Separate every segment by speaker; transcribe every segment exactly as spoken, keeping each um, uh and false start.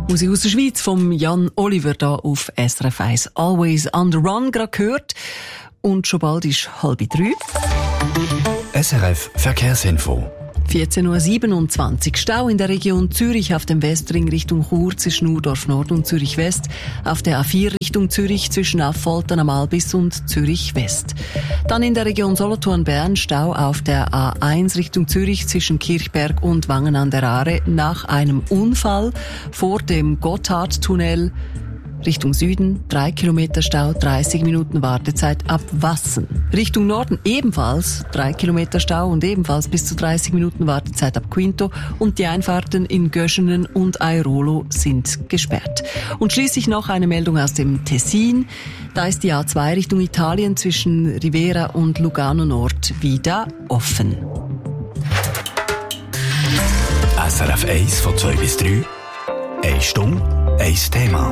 Speaker 1: Musik aus der Schweiz vom Jan Oliver da auf S R F eins. Always on the Run gerade gehört. Und schon bald ist halb drei.
Speaker 2: S R F Verkehrsinfo.
Speaker 1: vierzehn Uhr siebenundzwanzig. Stau in der Region Zürich auf dem Westring Richtung Chur zwischen Urdorf Nord und Zürich West. Auf der A vier Richtung Zürich zwischen Affoltern am Albis und Zürich West. Dann in der Region Solothurn-Bern Stau auf der A eins Richtung Zürich zwischen Kirchberg und Wangen an der Aare nach einem Unfall vor dem Gotthardtunnel. Richtung Süden, drei Kilometer Stau, dreißig Minuten Wartezeit ab Wassen. Richtung Norden ebenfalls drei Kilometer Stau und ebenfalls bis zu dreißig Minuten Wartezeit ab Quinto. Und die Einfahrten in Göschenen und Airolo sind gesperrt. Und schließlich noch eine Meldung aus dem Tessin. Da ist die A zwei Richtung Italien zwischen Rivera und Lugano Nord wieder offen.
Speaker 2: S R F eins von zwei bis drei. Eine Stunde, ein Thema.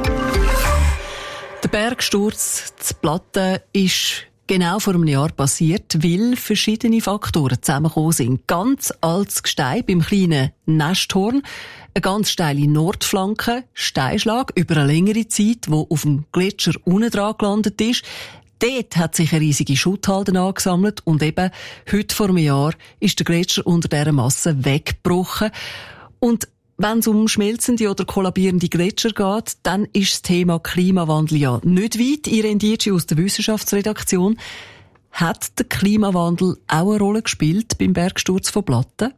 Speaker 1: Der Bergsturz zu Platten ist genau vor einem Jahr passiert, weil verschiedene Faktoren zusammengekommen sind. Ganz altes Gestein beim kleinen Nesthorn, eine ganz steile Nordflanke, Steinschlag über eine längere Zeit, wo auf dem Gletscher unten dran gelandet ist. Dort hat sich eine riesige Schutthalde angesammelt und eben heute vor einem Jahr ist der Gletscher unter dieser Masse weggebrochen. Und wenn es um schmelzende oder kollabierende Gletscher geht, dann ist das Thema Klimawandel ja nicht weit. Irene Dietschi aus der Wissenschaftsredaktion. Hat der Klimawandel auch eine Rolle gespielt beim Bergsturz von Platten?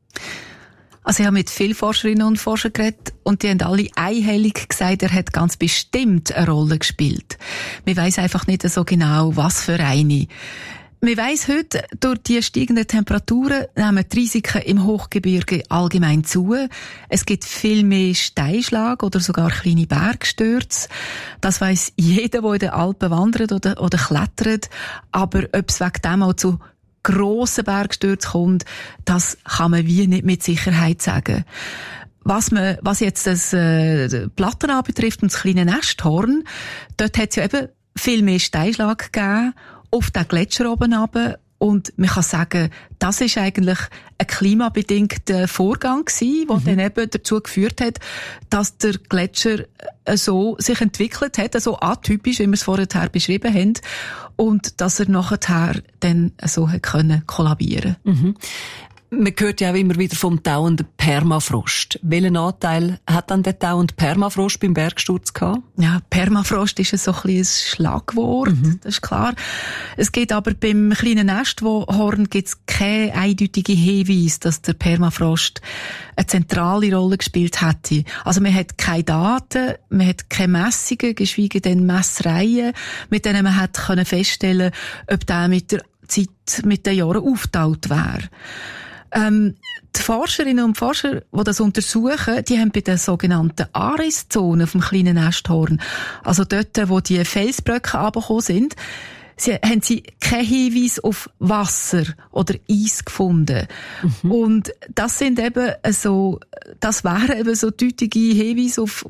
Speaker 3: Also ich habe mit vielen Forscherinnen und Forschern geredet und die haben alle einhellig gesagt, er hat ganz bestimmt eine Rolle gespielt. Man weiss einfach nicht so genau, was für eine. Man weiss heute, durch die steigenden Temperaturen nehmen die Risiken im Hochgebirge allgemein zu. Es gibt viel mehr Steinschlag oder sogar kleine Bergstürze. Das weiss jeder, der in den Alpen wandert oder, oder klettert. Aber ob es wegen dem auch zu grossen Bergstürzen kommt, das kann man wie nicht mit Sicherheit sagen. Was man, was jetzt das äh, Platten anbetrifft und das kleine Nesthorn, dort hat es ja eben viel mehr Steinschlag gegeben auf den Gletscher oben runter. Und man kann sagen, das ist eigentlich ein klimabedingter Vorgang gewesen, der mhm. dann eben dazu geführt hat, dass der Gletscher so sich entwickelt hat, so atypisch, wie wir es vorher beschrieben haben, und dass er nachher dann so hat können kollabieren.
Speaker 1: Mhm. Man hört ja auch immer wieder vom dauernden Permafrost. Welchen Anteil hat dann der dauernde Permafrost beim Bergsturz gehabt?
Speaker 3: Ja, Permafrost ist so ein bisschen ein Schlagwort, mhm. das ist klar. Es geht aber beim kleinen Nesthorn gibt's keine eindeutige Hinweis, dass der Permafrost eine zentrale Rolle gespielt hätte. Also man hat keine Daten, man hat keine Messungen, geschweige denn Messreihen, mit denen man hat können feststellen, ob der mit der Zeit, mit den Jahren aufgetaut wäre. Ähm, die Forscherinnen und Forscher, die das untersuchen, die haben bei den sogenannten Ariszonen auf dem kleinen Nesthorn, also dort, wo die Felsblöcke runtergekommen sind, sie, haben sie keinen Hinweis auf Wasser oder Eis gefunden. Mhm. Und das sind eben so, das wären eben so deutliche Hinweise auf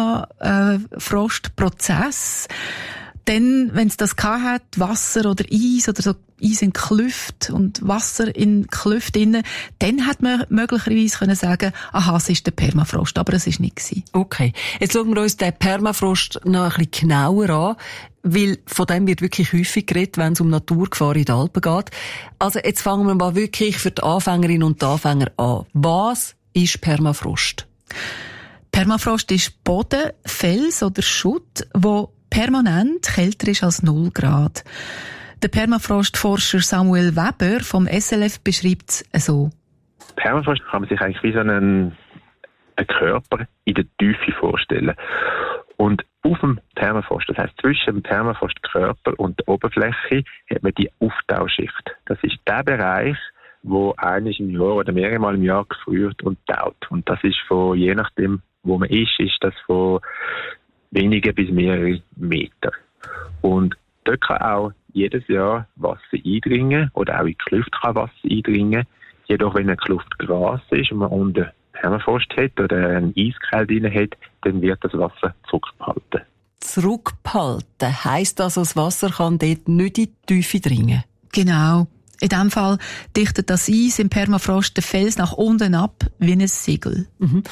Speaker 3: Permafrostprozess. Denn, wenn es das gehabt hat, Wasser oder Eis oder so Eis in Klüft und Wasser in Klüft innen, dann hat man möglicherweise können sagen, aha, es ist der Permafrost, aber es ist nicht gewesen.
Speaker 1: Okay. Jetzt schauen wir uns den Permafrost noch ein bisschen genauer an, weil von dem wird wirklich häufig geredet, wenn es um Naturgefahr in den Alpen geht. Also, jetzt fangen wir mal wirklich für die Anfängerinnen und die Anfänger an. Was ist Permafrost?
Speaker 3: Permafrost ist Boden, Fels oder Schutt, wo permanent kälter ist als null Grad. Der Permafrostforscher Samuel Weber vom S L F beschreibt es so.
Speaker 4: Permafrost kann man sich eigentlich wie so einen, einen Körper in der Tiefe vorstellen. Und auf dem Permafrost, das heisst zwischen dem Permafrostkörper und der Oberfläche, hat man die Auftauschschicht. Das ist der Bereich, wo einmal im Jahr oder mehrere Mal im Jahr gefriert und taut. Und das ist von, je nachdem, wo man ist, ist das von wenige bis mehrere Meter. Und dort kann auch jedes Jahr Wasser eindringen oder auch in die Kluft kann Wasser eindringen. Jedoch, wenn eine Kluft Gras ist und man unten Permafrost hat oder einen Eiskalt drin hat, dann wird das Wasser zurückgehalten.
Speaker 1: Zurückgehalten heisst also, das Wasser kann dort nicht in die Tiefe dringen?
Speaker 3: Genau. In diesem Fall dichtet das Eis im Permafrost den Fels nach unten ab wie ein Segel.
Speaker 1: Mhm.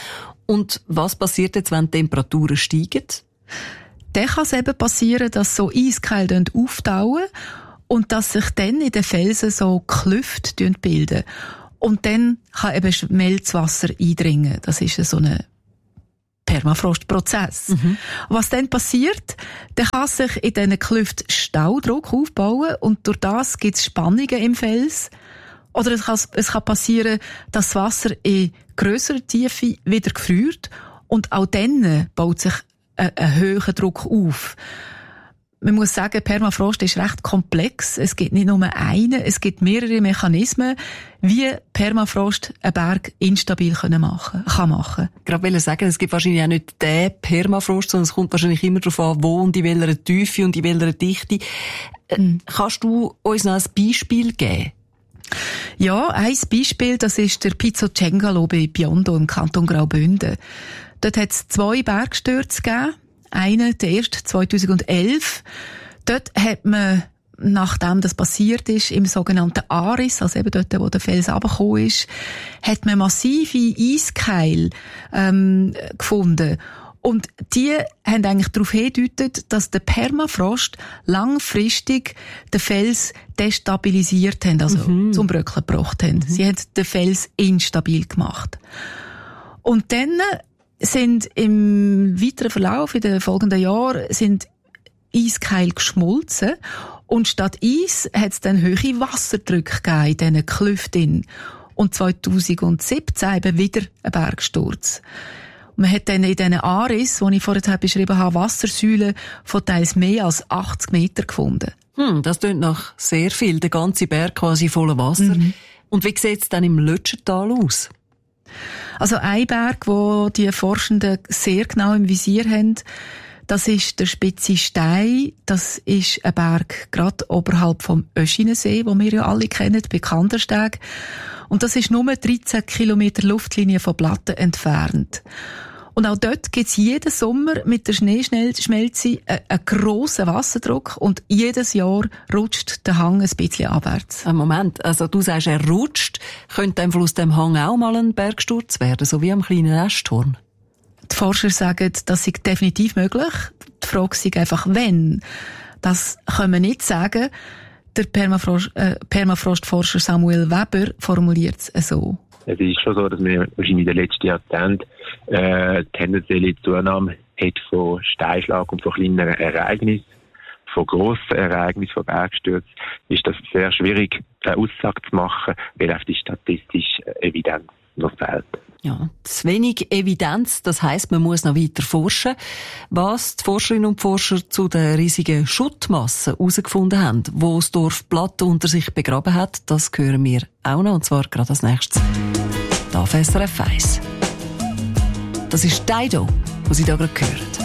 Speaker 1: Und was passiert jetzt, wenn die Temperaturen steigen?
Speaker 3: Dann kann es eben passieren, dass so Eiskeile auftauen und dass sich dann in den Felsen so Klüfte bilden. Und dann kann eben Schmelzwasser eindringen. Das ist so ein Permafrostprozess. Mhm. Was dann passiert, dann kann sich in diesen Klüften Staudruck aufbauen und durch das gibt es Spannungen im Fels. Oder es kann, es kann passieren, dass das Wasser in grösserer Tiefe wieder gefriert und auch dann baut sich ein, ein höherer Druck auf. Man muss sagen, Permafrost ist recht komplex. Es gibt nicht nur einen, es gibt mehrere Mechanismen, wie Permafrost einen Berg instabil können machen, kann machen.
Speaker 1: Gerade wollte sagen, es gibt wahrscheinlich auch nicht den Permafrost, sondern es kommt wahrscheinlich immer darauf an, wo und in welcher Tiefe und in welcher Dichte. Mhm. Kannst du uns noch ein Beispiel geben?
Speaker 3: Ja, ein Beispiel, das ist der Pico Cengalo bei Biondo im Kanton Graubünden. Dort hat es zwei Bergstürze gegeben. Einen, der erste zweitausendelf. Dort hat man, nachdem das passiert ist, im sogenannten Aris, also eben dort, wo der Fels runtergekommen ist, hat man massive Eiskeile ähm, gefunden. Und die haben eigentlich darauf hingedeutet, dass der Permafrost langfristig den Fels destabilisiert haben, also mhm. zum Bröckeln gebracht haben. Mhm. Sie haben den Fels instabil gemacht. Und dann sind im weiteren Verlauf in den folgenden Jahren sind Eiskeile geschmolzen und statt Eis hat es dann hohe Wasserdrücke gegeben in diesen Klüften. Und zweitausendsiebzehn eben wieder ein Bergsturz. Man hat dann in diesen Aris, die ich vorher beschrieben habe, Wassersäulen von teils mehr als achtzig Meter gefunden.
Speaker 1: Hm, das klingt nach sehr viel, der ganze Berg quasi voller Wasser. Mhm. Und wie sieht es dann im Lötschertal aus?
Speaker 3: Also ein Berg, wo die Forschenden sehr genau im Visier haben, das ist der Spitze Stein. Das ist ein Berg gerade oberhalb vom Öschinensee, den wir ja alle kennen, bei Kandersteg. Und das ist nur dreizehn Kilometer Luftlinie von Platten entfernt. Und auch dort gibt es jeden Sommer mit der Schneeschmelze einen grossen Wasserdruck und jedes Jahr rutscht der Hang ein bisschen abwärts.
Speaker 1: Ein Moment, also du sagst, er rutscht. Könnte einfach aus dem Hang auch mal ein Bergsturz werden, so wie am kleinen Esthorn?
Speaker 3: Die Forscher sagen, das ist definitiv möglich. Die Frage ist einfach, wenn. Das können wir nicht sagen. Der Permafrost, äh, Permafrostforscher Samuel Weber formuliert es so.
Speaker 4: Es ist schon so, dass wir wahrscheinlich in den letzten Jahrzehnten äh, tendenzielle Zunahme hat von Steinschlag und von kleineren Ereignissen, von grossen Ereignissen, von Bergstürzen, ist das sehr schwierig, eine Aussage zu machen, weil auf die statistische Evidenz noch fehlt.
Speaker 1: Ja, zu wenig Evidenz, das heisst, man muss noch weiter forschen. Was die Forscherinnen und Forscher zu den riesigen Schuttmassen herausgefunden haben, wo das Dorf Platte unter sich begraben hat, das hören wir auch noch, und zwar gerade als nächstes. Da auf S R F eins. Das ist Dido, was ich da gerade höre.